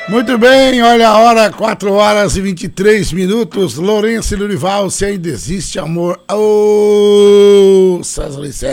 Muito bem, olha a hora, 4 horas e 23 minutos. Lourenço e Lurival, se ainda existe amor. Ô, César